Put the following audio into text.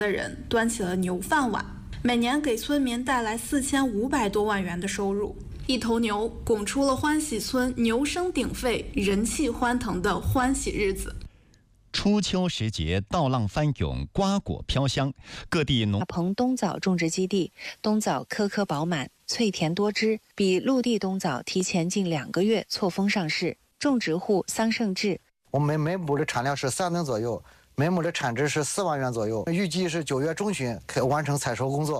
的人端起了牛饭碗，每年给村民带来4500多万元的收入。一头牛拱出了欢喜村牛声鼎沸、人气欢腾的欢喜日子。 初秋时节，稻浪翻涌，瓜果飘香，各地农棚冬枣种植基地，冬枣颗颗饱满，脆甜多汁，比陆地冬枣提前近2个月错峰上市。种植户桑胜志， 我们每亩的产量是3吨左右，每亩的产值是4万元左右，预计是9月中旬可完成采收工作。